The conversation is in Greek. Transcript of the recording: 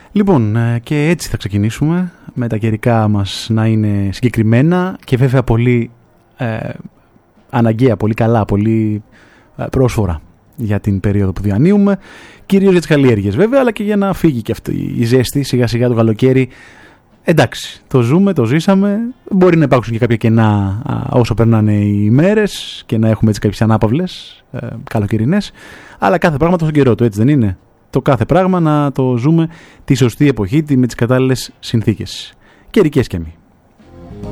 Λοιπόν, και έτσι θα ξεκινήσουμε με τα καιρικά μας να είναι συγκεκριμένα και βέβαια πολύ αναγκαία, πολύ καλά, πολύ πρόσφορα για την περίοδο που διανύουμε, κυρίως για τις καλλιέργειες βέβαια, αλλά και για να φύγει και αυτή η ζέστη σιγά σιγά το καλοκαίρι. Εντάξει, το ζούμε, το ζήσαμε, μπορεί να υπάρξουν και κάποια κενά όσο περνάνε οι μέρες και να έχουμε έτσι κάποιες ανάπαυλες καλοκαιρινές, αλλά κάθε πράγμα το στον καιρό του, έτσι δεν είναι? Το κάθε πράγμα να το ζούμε τη σωστή εποχή, με τις κατάλληλες συνθήκες, καιρικές και μη.